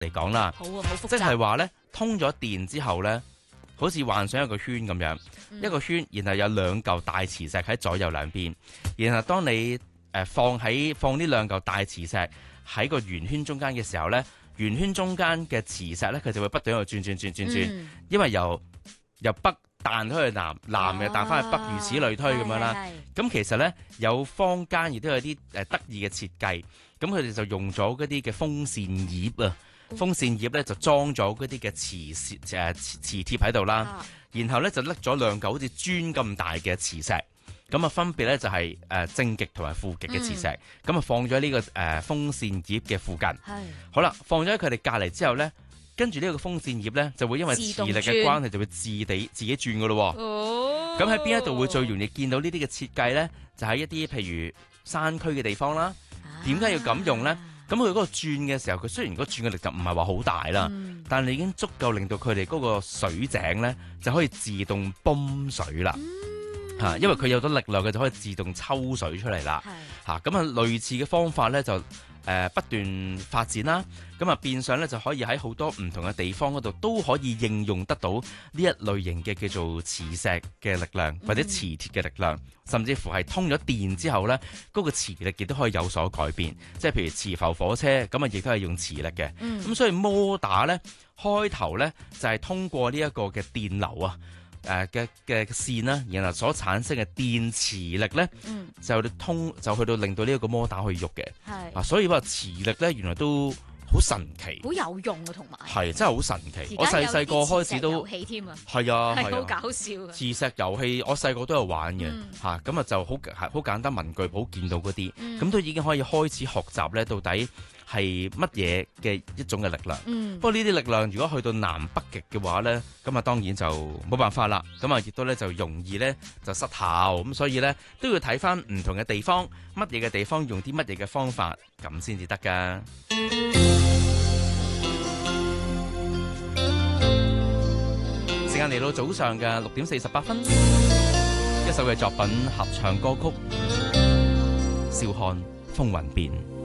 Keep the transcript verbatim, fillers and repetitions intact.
嚟講啦， 好啊，好複雜。 即係話咧通咗電之後咧，好似幻想一個圈咁樣， 嗯、 一個圈，然後有兩嚿大磁石喺左右兩邊，然後當你誒、呃、放喺放呢兩嚿大磁石喺個圓圈中間嘅時候咧，圓圈中間嘅磁石咧佢就會不斷喺度轉轉轉轉轉， 嗯、 因為由由北彈開去南，南又彈翻去北，如此類推咁樣啦。咁其實咧有坊間亦都有啲誒得意嘅設計，咁佢哋就用咗嗰啲嘅風扇葉啊，風扇葉咧就裝咗嗰啲嘅磁誒磁磁貼喺度啦，啊、然後咧就拎咗兩嚿好似磚咁大嘅磁石，咁啊分別咧就係誒正極同埋負極嘅磁石，咁啊、嗯、放咗呢、這個誒、呃、風扇葉嘅附近。係好啦，放咗喺佢哋隔離之後咧。跟住呢個風扇葉咧，就會因為磁力嘅關係，就會自地自己轉噶咯。哦，咁喺邊一度會最容易見到呢啲嘅設計咧？就喺一啲譬如山區嘅地方啦。點解、啊、要咁用咧？咁佢嗰個轉嘅時候，佢雖然個轉嘅力就唔係話好大啦，嗯、但係已經足夠令到佢哋嗰個水井咧就可以自動泵水啦。嚇、嗯，因為佢有咗力量，佢就可以自動抽水出嚟啦。嚇是，咁啊類似嘅方法咧就。誒、呃、不斷發展啦，咁啊變相咧就可以喺好多唔同嘅地方嗰度都可以應用得到呢一類型嘅叫做磁石嘅力量或者磁鐵嘅力量，嗯、甚至乎係通咗電之後咧，嗰、那個磁力亦都可以有所改變，即係譬如磁浮火車咁啊，亦都係用磁力嘅。咁、嗯、所以摩打咧開頭咧就係、是、通過呢一個嘅電流啊。誒嘅嘅線啦，然後所產生嘅電磁力咧，嗯、就通就去到令到呢一個摩打可以喐嘅，係啊，所以話磁力咧原來都好神奇， 好有用啊，同埋係真係好神奇。我細細個開始都遊戲添啊， 係啊， 係好搞笑嘅磁石遊戲，我細個都有玩嘅嚇，咁、嗯、啊就好好簡單文具簿見到嗰啲，咁、嗯、都已經可以開始學習咧，到底係乜嘢嘅一種嘅力量？嗯、不過呢啲力量如果去到南北極嘅話咧，咁啊當然就冇辦法啦。咁啊亦都咧就容易咧就失效。咁所以咧都要睇翻唔同嘅地方，乜嘢嘅地方用啲乜嘢嘅方法，咁先至得㗎。時間嚟到早上嘅六點四十八分，一首嘅作品合唱歌曲《笑看風雲變》。